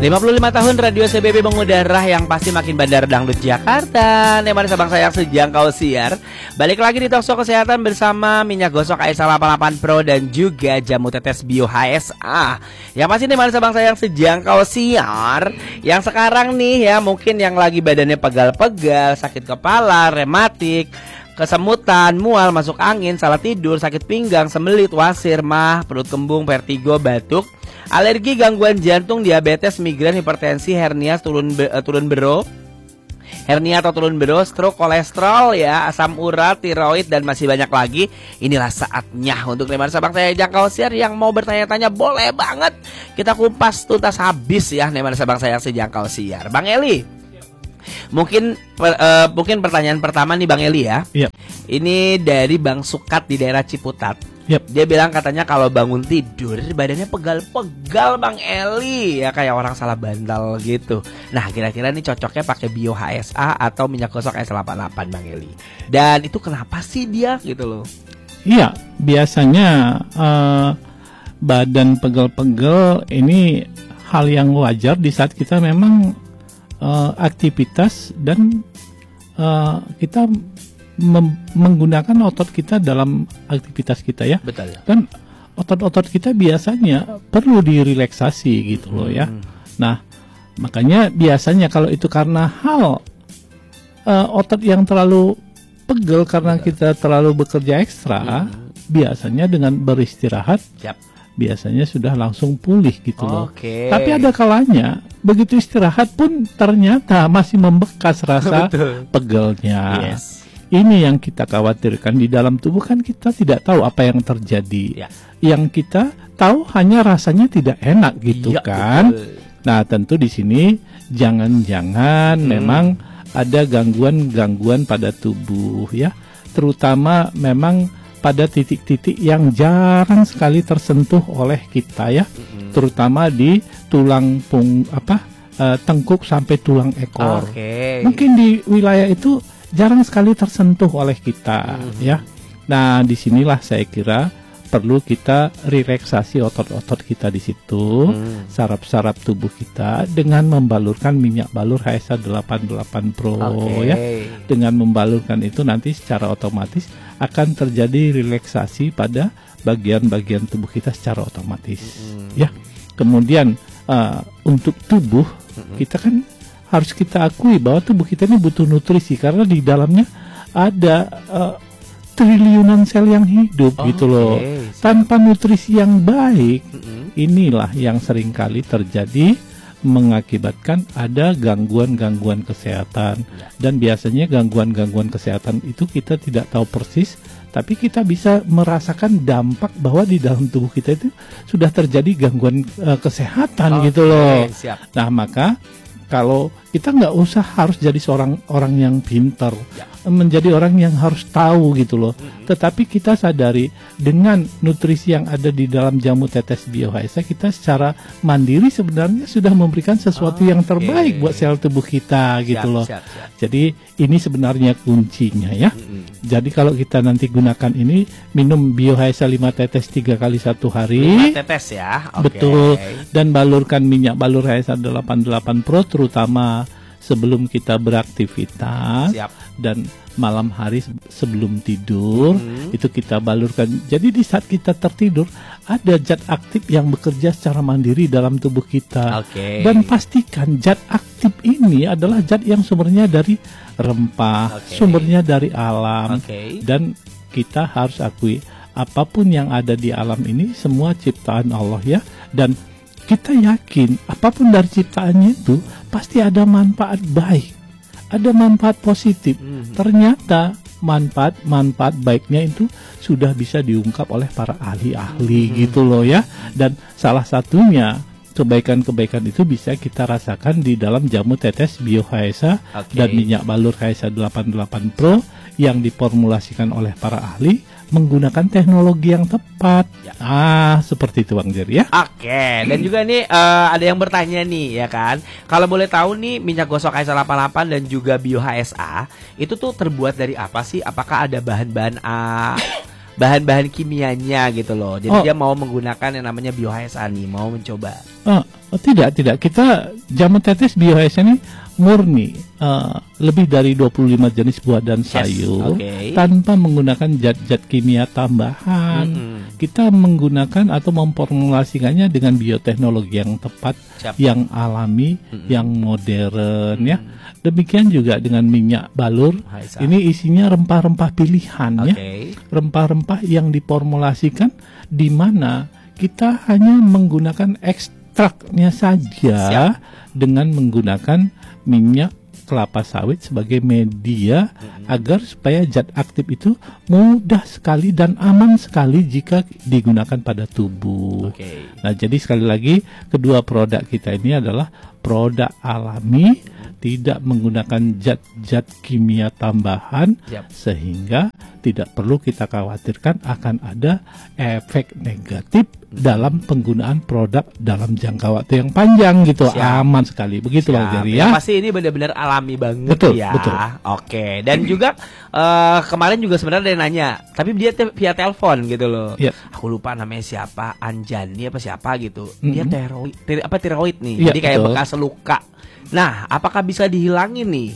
55 tahun Radio CBB mengudara yang pasti makin bandar dangdut Jakarta. Nemani Sabang Sayang sejangkau siar. Balik lagi di Talkshow Kesehatan bersama minyak gosok ASA 88 Pro dan juga jamu tetes Bio HSA. Yang pasti Nemani Sabang Sayang sejangkau siar. Yang sekarang nih ya, mungkin yang lagi badannya pegal-pegal, sakit kepala, rematik, kesemutan, mual, masuk angin, salah tidur, sakit pinggang, sembelit, wasir, mah, perut kembung, vertigo, batuk, alergi, gangguan jantung, diabetes, migrain, hipertensi, hernia, turun bero, hernia atau turun bero, stroke, kolesterol ya, asam urat, tiroid dan masih banyak lagi. Inilah saatnya untuk Nemani Sabang Saya jangkau siar. Yang mau bertanya-tanya boleh banget. Kita kupas tuntas habis ya Nemani Sabang Saya sejangkau siar. Bang Eli, mungkin pertanyaan pertama nih Bang Eli ya. Yep. Ini dari Bang Sukat di daerah Ciputat. Yep. Dia bilang katanya kalau bangun tidur badannya pegal-pegal Bang Eli, ya kayak orang salah bantal gitu. Nah kira-kira nih cocoknya pakai Bio HSA atau minyak gosok S88 Bang Eli. Dan itu kenapa sih dia gitu loh? Iya, biasanya badan pegel-pegel ini hal yang wajar di saat kita memang aktivitas dan kita menggunakan otot kita dalam aktivitas kita ya. Betul. Dan otot-otot kita biasanya perlu direlaksasi gitu loh ya. Nah, makanya biasanya kalau itu karena hal otot yang terlalu pegel karena kita terlalu bekerja ekstra, biasanya dengan beristirahat biasanya sudah langsung pulih gitu loh. Tapi ada kalanya begitu istirahat pun ternyata masih membekas rasa pegelnya. Yes. Ini yang kita khawatirkan. Di dalam tubuh kan kita tidak tahu apa yang terjadi. Yang kita tahu hanya rasanya tidak enak gitu kan. Betul. Nah tentu di sini jangan-jangan memang ada gangguan-gangguan pada tubuh ya. Terutama memang pada titik-titik yang jarang sekali tersentuh oleh kita ya. Terutama di tulang tengkuk sampai tulang ekor. Mungkin di wilayah itu jarang sekali tersentuh oleh kita ya. Nah, disinilah saya kira perlu kita relaksasi otot-otot kita di situ, saraf-saraf tubuh kita dengan membalurkan minyak balur HSA 88 Pro ya. Dengan membalurkan itu nanti secara otomatis akan terjadi relaksasi pada bagian-bagian tubuh kita secara otomatis ya. Kemudian untuk tubuh kita kan harus kita akui bahwa tubuh kita ini butuh nutrisi karena di dalamnya ada triliunan sel yang hidup gitu loh. Tanpa nutrisi yang baik, inilah yang seringkali terjadi mengakibatkan ada gangguan-gangguan kesehatan. Dan biasanya gangguan-gangguan kesehatan itu kita tidak tahu persis, tapi kita bisa merasakan dampak bahwa di dalam tubuh kita itu sudah terjadi gangguan kesehatan gitu loh. Nah maka kalau kita nggak usah harus jadi seorang orang yang pintar, menjadi orang yang harus tahu gitu loh. Tetapi kita sadari dengan nutrisi yang ada di dalam jamu tetes Bio HSA, kita secara mandiri sebenarnya sudah memberikan sesuatu yang terbaik buat sel tubuh kita gitu loh. Jadi ini sebenarnya kuncinya ya. Jadi kalau kita nanti gunakan ini, minum Bio HSA 5 tetes 3 kali 1 hari. 5 tetes ya. Betul. Dan balurkan minyak balur HSA 88 Pro terutama sebelum kita beraktivitas dan malam hari sebelum tidur itu kita balurkan. Jadi di saat kita tertidur ada zat aktif yang bekerja secara mandiri dalam tubuh kita. Dan pastikan zat aktif ini adalah zat yang sumbernya dari rempah, sumbernya dari alam. Dan kita harus akui apapun yang ada di alam ini semua ciptaan Allah ya. Dan kita yakin apapun dari ciptaannya itu pasti ada manfaat baik, ada manfaat positif. Ternyata manfaat baiknya itu sudah bisa diungkap oleh para ahli-ahli gitu loh ya. Dan salah satunya kebaikan-kebaikan itu bisa kita rasakan di dalam jamu tetes Bio HSA dan minyak balur HSA 88 Pro yang diformulasikan oleh para ahli menggunakan teknologi yang tepat. Seperti itu Bang Jerry ya. Dan juga nih ada yang bertanya nih ya kan. Kalau boleh tahu nih minyak gosok HSA 88 dan juga Bio HSA itu tuh terbuat dari apa sih? Apakah ada bahan-bahan bahan-bahan kimianya gitu loh. Jadi dia mau menggunakan yang namanya BioHSA nih, mau mencoba. Tidak. Kita jamu tetes BioHSA ini murni lebih dari 25 jenis buah dan sayur tanpa menggunakan zat-zat kimia tambahan. Kita menggunakan atau memformulasikannya dengan bioteknologi yang tepat, yang alami, yang modern ya. Demikian juga dengan minyak balur. Ini isinya rempah-rempah pilihan ya. Rempah-rempah yang diformulasikan di mana kita hanya menggunakan ekstraknya saja dengan menggunakan minyak kelapa sawit sebagai media agar supaya zat aktif itu mudah sekali dan aman sekali jika digunakan pada tubuh. Nah, jadi sekali lagi kedua produk kita ini adalah produk alami, tidak menggunakan zat-zat kimia tambahan, sehingga tidak perlu kita khawatirkan akan ada efek negatif dalam penggunaan produk dalam jangka waktu yang panjang gitu. Aman sekali begitu Bang Jerry ya. Pasti ini benar-benar alami banget. Betul. Oke. Dan juga kemarin juga sebenarnya dia nanya, tapi dia via telepon gitu loh. Aku lupa namanya siapa, Anjani apa siapa gitu. Dia tiroid nih. Jadi kayak bekas luka. Nah, apakah bisa dihilangin nih?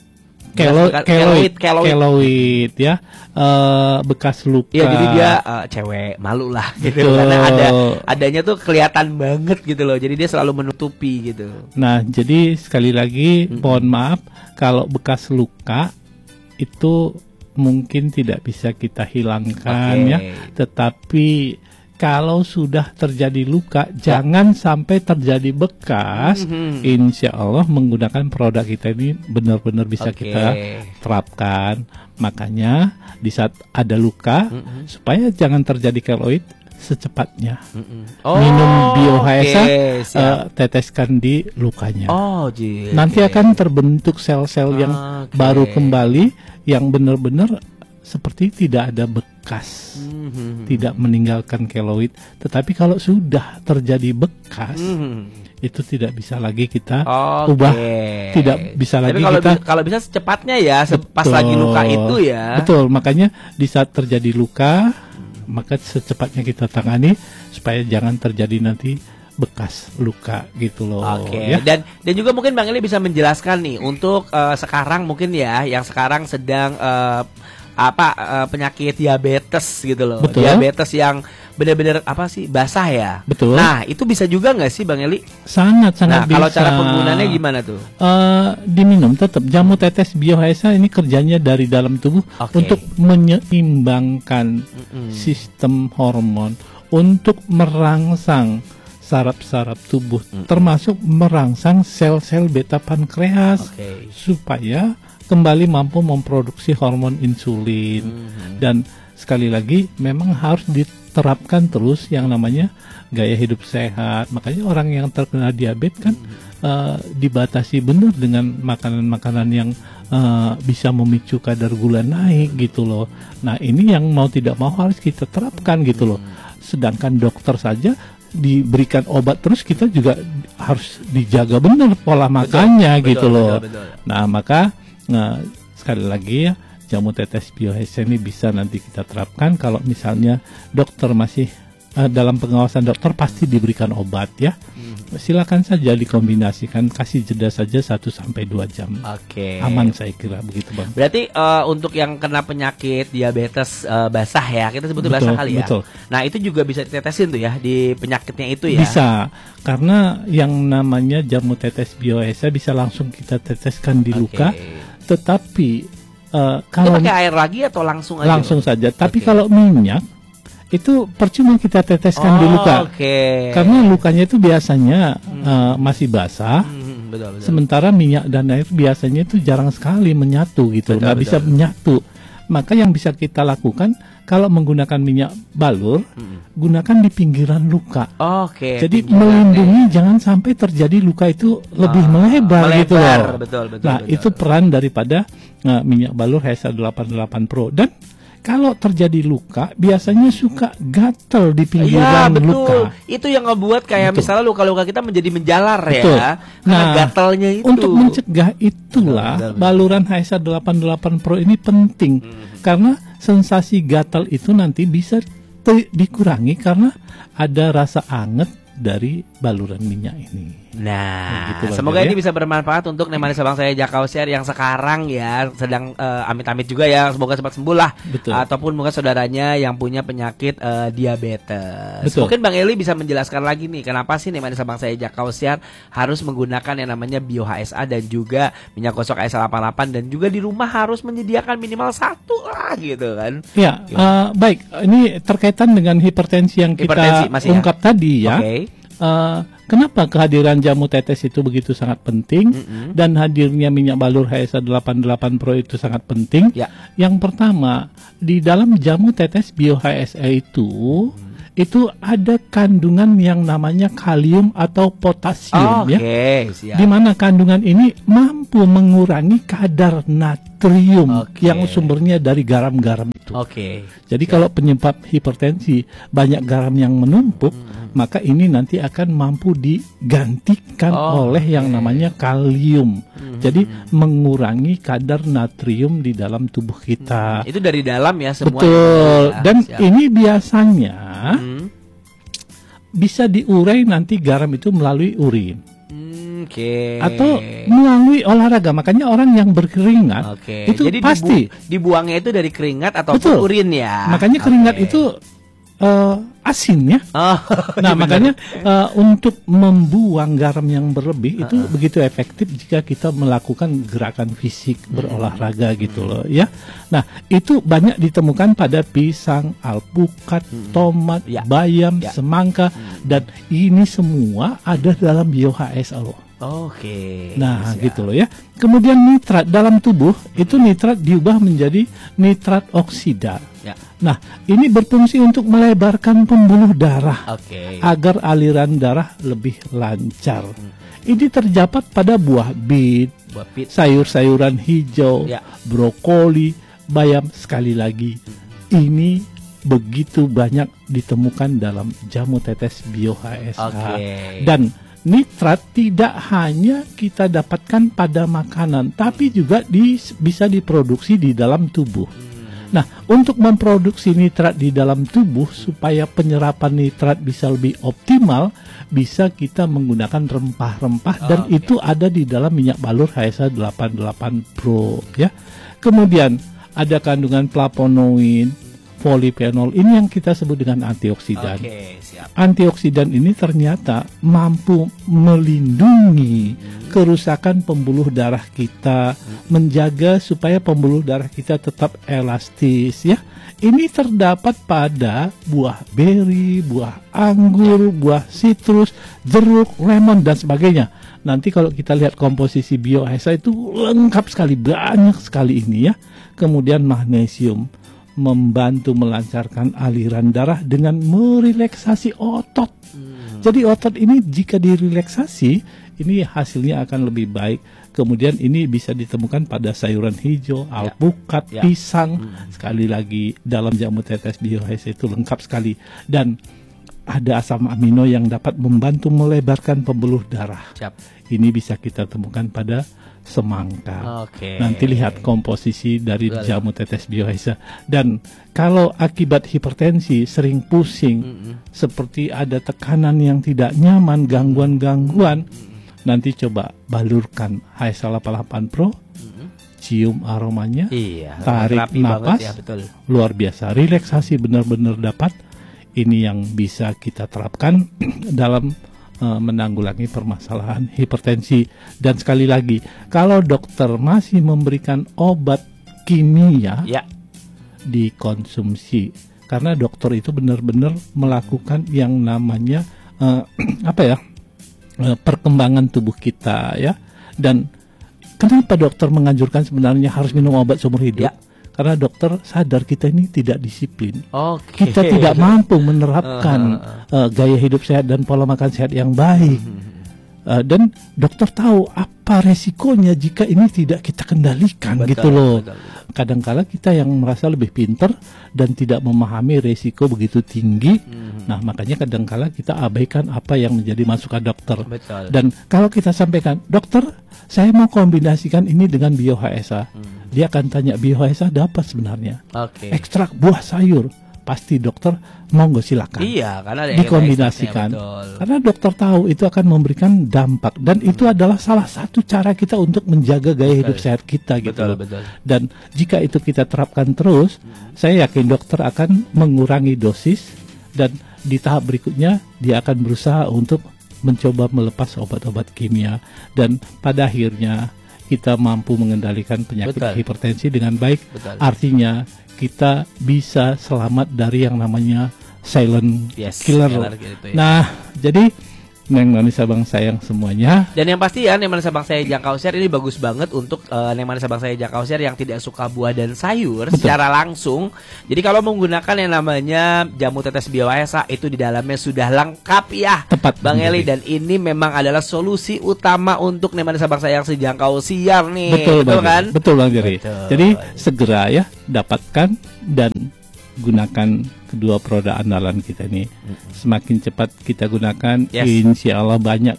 Keloid ya, bekas luka. Ya, jadi dia cewek malu lah gitu. Karena adanya tuh kelihatan banget gitu loh. Jadi dia selalu menutupi gitu. Nah, jadi sekali lagi mohon maaf kalau bekas luka itu mungkin tidak bisa kita hilangkan ya. Tetapi kalau sudah terjadi luka, jangan sampai terjadi bekas. Insya Allah menggunakan produk kita ini benar-benar bisa kita terapkan. Makanya di saat ada luka, supaya jangan terjadi keloid, secepatnya minum BioHSA, teteskan di lukanya. Nanti akan terbentuk sel-sel yang baru kembali, yang benar-benar seperti tidak ada bekas, tidak meninggalkan keloid. Tetapi kalau sudah terjadi bekas, itu tidak bisa lagi kita ubah, tidak bisa lagi kita. Kalau bisa secepatnya ya, pas lagi luka itu ya. Betul, makanya di saat terjadi luka, maka secepatnya kita tangani supaya jangan terjadi nanti bekas luka gitu loh. Ya. Dan juga mungkin Bang Eli bisa menjelaskan nih untuk sekarang mungkin ya, yang sekarang sedang penyakit diabetes gitu loh. Diabetes yang benar-benar basah ya. Betul. Nah, itu bisa juga nggak sih Bang Eli? Sangat bisa. Kalau cara penggunaannya gimana tuh? Diminum tetap. Jamu tetes BioHSA ini kerjanya dari dalam tubuh untuk menyeimbangkan sistem hormon, untuk merangsang saraf-saraf tubuh, termasuk merangsang sel-sel beta pankreas supaya kembali mampu memproduksi hormon insulin. Dan sekali lagi memang harus diterapkan terus yang namanya gaya hidup sehat. Makanya orang yang terkena diabetes kan dibatasi benar dengan makanan-makanan yang bisa memicu kadar gula naik gitu loh. Nah, ini yang mau tidak mau harus kita terapkan gitu loh. Sedangkan dokter saja diberikan obat terus, kita juga harus dijaga benar pola makannya gitu loh. Nah, maka sekali lagi ya, jamu tetes BioHSA ini bisa nanti kita terapkan. Kalau misalnya dokter masih dalam pengawasan dokter, pasti diberikan obat ya. Silakan saja dikombinasikan, kasih jeda saja 1-2 jam. Aman saya kira begitu Bang. Berarti untuk yang kena penyakit diabetes basah ya, kita sebutnya basah kali ya. Nah, itu juga bisa ditetesin tuh ya di penyakitnya itu ya. Bisa, karena yang namanya jamu tetes BioHSA bisa langsung kita teteskan di luka. Tetapi kalau pakai air lagi atau langsung aja? Langsung saja. Tapi kalau minyak itu percuma kita teteskan di luka, karena lukanya itu biasanya masih basah. Betul. Sementara minyak dan air biasanya itu jarang sekali menyatu gitu, nggak bisa menyatu. Maka yang bisa kita lakukan kalau menggunakan minyak balur, gunakan di pinggiran luka. Jadi melindungi jangan sampai terjadi luka itu lebih melebar gitu loh. Betul. Itu peran daripada minyak balur HSA 88 Pro. Dan kalau terjadi luka, biasanya suka gatal di pinggiran luka. Itu yang ngebuat kayak misalnya luka-luka kita menjadi menjalar ya. Karena gatalnya itu. Untuk mencegah itulah baluran HSA 88 Pro ini penting. Karena sensasi gatal itu nanti bisa dikurangi karena ada rasa anget dari baluran minyak ini. Nah, gitu semoga ini bisa bermanfaat untuk Nemani Sabang saya Jakau Share yang sekarang ya sedang amit-amit juga ya, semoga cepat sembuh lah. Betul. Ataupun mungkin saudaranya yang punya penyakit diabetes. Betul. Mungkin Bang Eli bisa menjelaskan lagi nih, kenapa sih Nemani Sabang saya Jakau Share harus menggunakan yang namanya Bio HSA dan juga minyak gosok AS88 dan juga di rumah harus menyediakan minimal 1 lah gitu kan. Ya, baik. Ini terkaitan dengan hipertensi yang kita ungkap tadi ya. Okay. Kenapa kehadiran jamu tetes itu begitu sangat penting dan hadirnya minyak balur HSA 88 Pro itu sangat penting? Ya. Yang pertama, di dalam jamu tetes Bio HSA itu ada kandungan yang namanya kalium atau potasium ya. Siap. Di mana kandungan ini mampu mengurangi kadar natrium yang sumbernya dari garam-garam itu. Jadi kalau penyebab hipertensi banyak garam yang menumpuk, maka ini nanti akan mampu digantikan oleh yang namanya kalium. Jadi mengurangi kadar natrium di dalam tubuh kita. Itu dari dalam ya semua. Betul. Dan ini biasanya bisa diurai nanti garam itu melalui urin. Atau melalui olahraga. Makanya orang yang berkeringat itu jadi pasti dibuangnya itu dari keringat ataupun urin ya. Makanya keringat itu asin ya. Nah makanya untuk membuang garam yang berlebih itu begitu efektif jika kita melakukan gerakan fisik berolahraga gitu loh ya. Nah itu banyak ditemukan pada pisang, alpukat, tomat, bayam, semangka dan ini semua ada dalam Bio HSA loh. Nah gitu loh ya. Kemudian nitrat dalam tubuh itu nitrat diubah menjadi nitrat oksida. Nah ini berfungsi untuk melebarkan pembuluh darah agar aliran darah lebih lancar. Ini terdapat pada buah bit, sayur-sayuran hijau, brokoli, bayam. Sekali lagi ini begitu banyak ditemukan dalam jamu tetes Bio HSA. Dan nitrat tidak hanya kita dapatkan pada makanan, tapi juga bisa diproduksi di dalam tubuh. Nah, untuk memproduksi nitrat di dalam tubuh supaya penyerapan nitrat bisa lebih optimal, bisa kita menggunakan rempah-rempah dan itu ada di dalam minyak balur HSA 88 Pro ya. Kemudian ada kandungan flavonoid, polifenol, ini yang kita sebut dengan antioksidan. Antioksidan ini ternyata mampu melindungi kerusakan pembuluh darah kita, menjaga supaya pembuluh darah kita tetap elastis ya. Ini terdapat pada buah beri, buah anggur, buah sitrus, jeruk, lemon dan sebagainya. Nanti kalau kita lihat komposisi Bio HSA itu lengkap sekali, banyak sekali ini ya. Kemudian magnesium membantu melancarkan aliran darah dengan merelaksasi otot. Jadi otot ini jika direlaksasi, ini hasilnya akan lebih baik. Kemudian ini bisa ditemukan pada sayuran hijau, alpukat, pisang. Sekali lagi dalam jamu tetes Bio HSA itu lengkap sekali. Dan ada asam amino yang dapat membantu melebarkan pembuluh darah. Ini bisa kita temukan pada semangka. Nanti lihat komposisi dari jamu tetes Bio HSA. Dan kalau akibat hipertensi sering pusing, seperti ada tekanan yang tidak nyaman, gangguan-gangguan, nanti coba balurkan HSA 88 Pro, cium aromanya, tarik napas, luar biasa, relaksasi benar-benar dapat. Ini yang bisa kita terapkan dalam menanggulangi permasalahan hipertensi. Dan sekali lagi, kalau dokter masih memberikan obat kimia, dikonsumsi, karena dokter itu benar-benar melakukan yang namanya perkembangan tubuh kita ya. Dan kenapa dokter menganjurkan sebenarnya harus minum obat seumur hidup? Karena dokter sadar kita ini tidak disiplin. Kita tidak mampu menerapkan gaya hidup sehat dan pola makan sehat yang baik. Dan dokter tahu apa resikonya jika ini tidak kita kendalikan gitu loh. Kadang-kala kita yang merasa lebih pintar dan tidak memahami resiko begitu tinggi. Nah makanya kadang-kala kita abaikan apa yang menjadi masukan dokter. Dan kalau kita sampaikan, dokter saya mau kombinasikan ini dengan Bio HSA. dia akan tanya BioHSA ada apa sebenarnya. Ekstrak buah sayur, pasti dokter monggo silakan. Iya, karena ada dikombinasikan. Karena dokter tahu itu akan memberikan dampak dan itu adalah salah satu cara kita untuk menjaga gaya hidup sehat kita gitu. Betul. Dan jika itu kita terapkan terus, saya yakin dokter akan mengurangi dosis dan di tahap berikutnya dia akan berusaha untuk mencoba melepas obat-obat kimia dan pada akhirnya kita mampu mengendalikan penyakit hipertensi dengan baik. Artinya kita bisa selamat dari yang namanya silent killer. Gitu ya. Nah, jadi Neng Manis Abang Sayang semuanya. Dan yang pasti ya, Neng Manis Abang Sayang Jangkausiar ini bagus banget untuk Neng Manis Abang Sayang Jangkausiar yang tidak suka buah dan sayur secara langsung. Jadi kalau menggunakan yang namanya jamu tetes BioHSA itu di dalamnya sudah lengkap ya, tepat Bang Eli. Dan ini memang adalah solusi utama untuk Neng Manis Abang Sayang Jangkausiar nih. Betul kan? Betul Bang Jerry. Jadi segera ya dapatkan dan gunakan kedua produk andalan kita ini. Semakin cepat kita gunakan, insya Allah banyak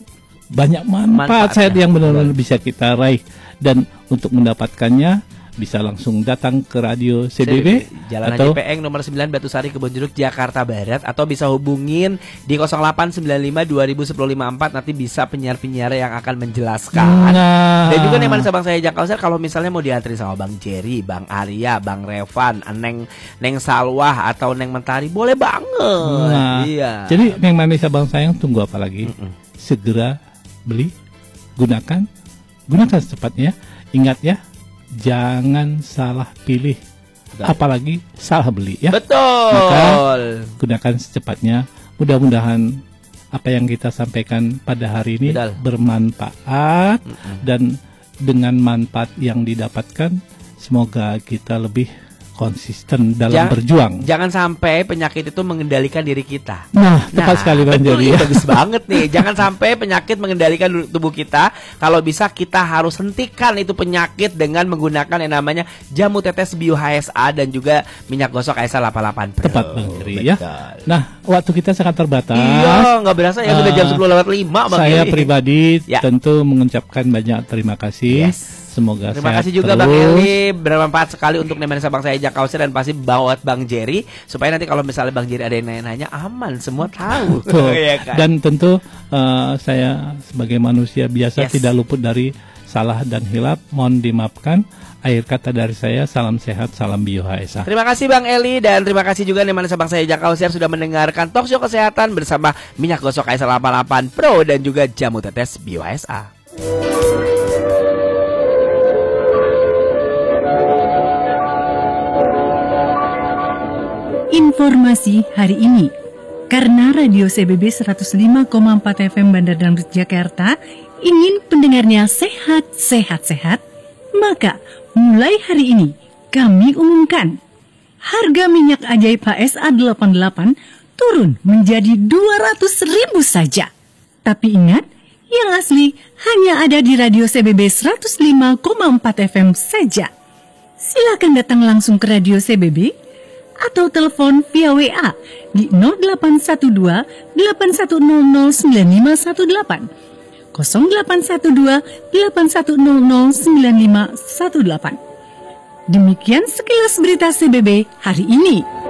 manfaat sehat yang benar-benar bisa kita raih. Dan untuk mendapatkannya bisa langsung datang ke Radio CBB Jalan Haji Peeng nomor 9 Batusari Kebonjeruk Jakarta Barat, atau bisa hubungin di 0895 2010 54. Nanti bisa penyiar-penyiar yang akan menjelaskan. Dan juga Neng Manis Abang Saya Jangkausiar kalau misalnya mau diantri sama Bang Jerry, Bang Arya, Bang Revan, Neng Salwah atau Neng Mentari, boleh banget. Jadi Neng Manis Abang Sayang tunggu apa lagi? Segera beli, gunakan secepatnya. Ingat ya, jangan salah pilih, apalagi salah beli ya. Betul. Maka gunakan secepatnya. Mudah-mudahan apa yang kita sampaikan pada hari ini bermanfaat dan dengan manfaat yang didapatkan semoga kita lebih konsisten dalam berjuang. Jangan sampai penyakit itu mengendalikan diri kita. Nah, tepat sekali Bang Jerry. Bagus banget nih. Jangan sampai penyakit mengendalikan tubuh kita. Kalau bisa kita harus hentikan itu penyakit dengan menggunakan yang namanya jamu tetes BioHSA dan juga minyak gosok ASA 88 Pro. Tepat Bang Jerry ya. Nah, waktu kita sangat terbatas. Iya, nggak berasa ya sudah jam 10:05 Bang. Saya pribadi tentu mengucapkan banyak terima kasih. Semoga terima sehat kasih juga terus. Bang Eli, bermanfaat sekali untuk Neng Manis Abang Saya Jangkausiar dan pasti buat Bang Jerry, supaya nanti kalau misalnya Bang Jerry ada yang nanya-nanya aman, semua tahu. Ya kan? Dan tentu saya sebagai manusia biasa tidak luput dari salah dan hilap, mohon dimaafkan. Akhir kata dari saya, salam sehat, salam BioHSA. Terima kasih Bang Eli, dan terima kasih juga Neng Manis Abang Saya Jangkausiar sudah mendengarkan Talkshow Kesehatan bersama minyak gosok ASA 88 Pro dan juga jamu tetes BioHSA. Informasi hari ini, karena Radio CBB 105,4 FM Bandar Dangdut Jakarta ingin pendengarnya sehat, maka mulai hari ini kami umumkan harga minyak ajaib HSA 88 turun menjadi 200.000 saja. Tapi ingat, yang asli hanya ada di Radio CBB 105,4 FM saja. Silakan datang langsung ke Radio CBB atau telepon via WA di 0812 8100 9518 0812 8100 9518. Demikian sekilas berita CBB hari ini.